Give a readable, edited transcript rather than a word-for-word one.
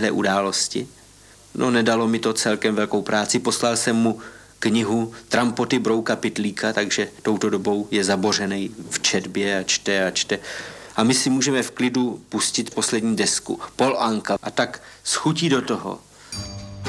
téhle události? No, nedalo mi to celkem velkou práci. Poslal jsem mu knihu Trampoty Brouka Pytlíka, takže touto dobou je zabořený v četbě a čte. A my si můžeme v klidu pustit poslední desku Pol Anka. A tak s chutí do toho